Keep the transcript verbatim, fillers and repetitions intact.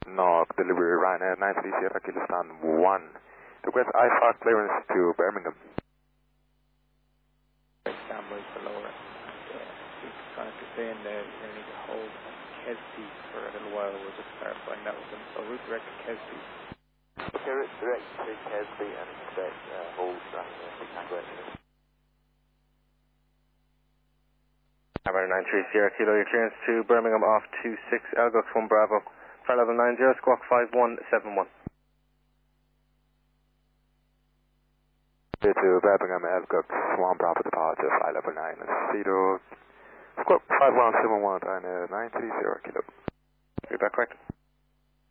No, delivery Ryanair nine three Sierra Kilo stand one. Request I F A R clearance to Birmingham. Standby for lower. And, uh, he's kind of saying that you're going to need to hold Kesty for a little while. We're just clarifying that with them. So route direct to Kesty. Okay, route direct to Kesby and expect uh, hold Ryanair six Tango X. Hammer nine three Sierra Kilo, your clearance to Birmingham off two six Elgox one Bravo. Flight level nine zero, squawk five one seven one. To Birmingham, Elgox one Bravo departure, flight level nine zero, squawk five one seven one, Ryanair nine three Sierra Kilo. Be back correct.